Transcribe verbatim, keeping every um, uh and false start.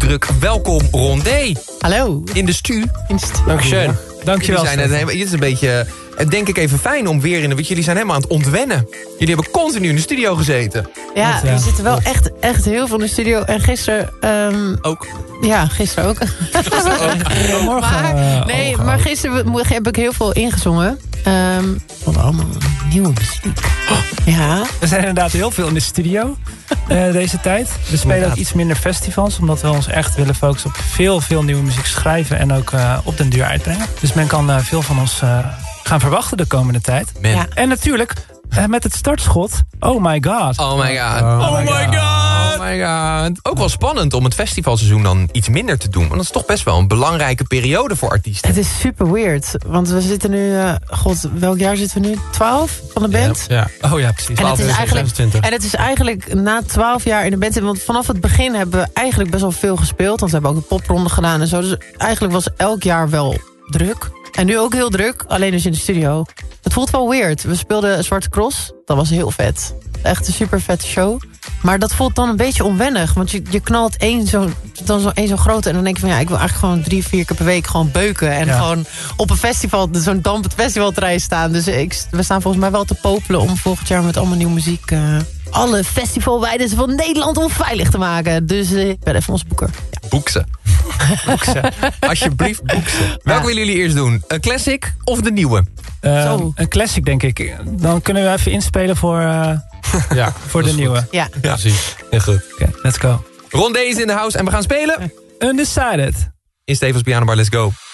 druk. Welkom Rondé. Hallo. In de stu. In de stu. Dankjewel. Dankjewel. Jullie zijn het, het is een beetje, denk ik even fijn om weer in de... Want jullie zijn helemaal aan het ontwennen. Jullie hebben continu in de studio gezeten. Ja, Goed, ja. we zitten wel echt, echt heel veel in de studio. En gisteren... Um, Ook. Ja, gisteren ook. Morgen. maar, uh, nee, ogen. maar gisteren heb ik heel veel ingezongen. Um, vond allemaal nieuwe muziek. Oh, ja. We zijn inderdaad heel veel in de studio uh, deze tijd. We spelen ook iets minder festivals, omdat we ons echt willen focussen op veel, veel nieuwe muziek schrijven en ook uh, op den duur uitbrengen. Dus men kan uh, veel van ons uh, gaan verwachten de komende tijd. Ja. En natuurlijk uh, met het startschot, oh my god. Oh my god. Oh, Oh my my god. god. Oh my god. Ook wel spannend om het festivalseizoen dan iets minder te doen. Want dat is toch best wel een belangrijke periode voor artiesten. Het is super weird. Want we zitten nu... Uh, God, welk jaar zitten we nu? twaalf van de band? Ja. Oh ja, precies. En het, is eigenlijk, zesentwintig. en het is eigenlijk na twaalf jaar in de band... Want vanaf het begin hebben we eigenlijk best wel veel gespeeld. Want we hebben ook een popronde gedaan en zo. Dus eigenlijk was elk jaar wel druk. En nu ook heel druk, alleen dus in de studio. Het voelt wel weird. We speelden Zwarte Cross. Dat was heel vet. Echt een super vette show. Maar dat voelt dan een beetje onwennig. Want je, je knalt één zo'n dan zo, één zo'n grote... en dan denk je van ja, ik wil eigenlijk gewoon drie, vier keer per week gewoon beuken. En ja. gewoon op een festival, zo'n dampend festivalterrein staan. Dus ik, we staan volgens mij wel te popelen om volgend jaar met allemaal nieuwe muziek... Uh, alle festivalweiders van Nederland onveilig te maken. Dus uh, ik ben even ons boeker. Ja. Boek ze. Boek ze. Alsjeblieft, boek ze. Welke willen jullie eerst doen? Een classic of de nieuwe? Uh, een classic, denk ik. Dan kunnen we even inspelen voor, uh, ja, voor de nieuwe. Ja. Ja, precies. Heel goed. Oké, okay, let's go. Rondé is in de house en we gaan spelen. Undecided. In Stevens Piano Bar, let's go.